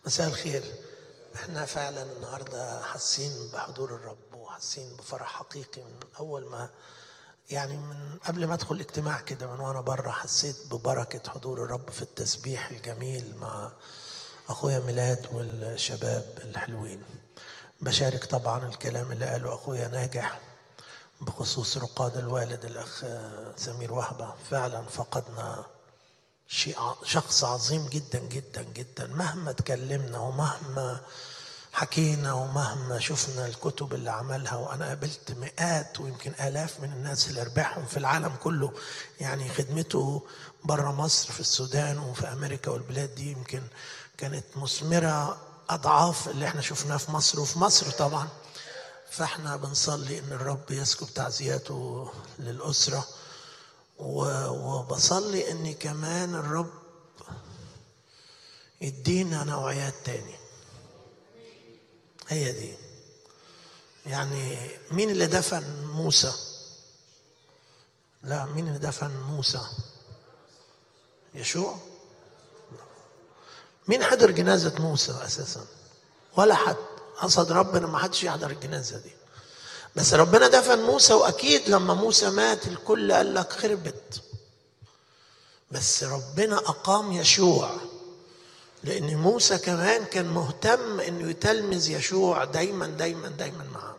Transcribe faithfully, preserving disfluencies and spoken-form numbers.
مساء الخير. احنا فعلا النهارده حاسين بحضور الرب وحاسين بفرح حقيقي من اول ما يعني من قبل ما ادخل الاجتماع كده، من وانا بره حسيت ببركه حضور الرب في التسبيح الجميل مع اخويا ميلاد والشباب الحلوين. بشارك طبعا الكلام اللي قاله اخويا ناجح بخصوص رقاد الوالد الاخ سمير وهبه. فعلا فقدنا شيء شخص عظيم جدا جدا جدا، مهما تكلمنا ومهما حكينا ومهما شفنا الكتب اللي عملها. وانا قابلت مئات ويمكن الاف من الناس اللي ربحهم في العالم كله، يعني خدمته بره مصر في السودان وفي امريكا والبلاد دي يمكن كانت مثمره اضعاف اللي احنا شفناه في مصر وفي مصر طبعا. فاحنا بنصلي ان الرب يسكب تعزياته للاسره، وبصلي ان كمان الرب يدينا نوعيات تاني. هي دي يعني مين اللي دفن موسى؟ لا، مين اللي دفن موسى؟ يشوع. مين حضر جنازة موسى اساسا؟ ولا حد. قصد ربنا ما حدش يحضر الجنازة دي، بس ربنا دفن موسى. واكيد لما موسى مات الكل قال لك خربت، بس ربنا اقام يشوع، لان موسى كمان كان مهتم انه يتلمذ يشوع دايما دايما دايما معاه.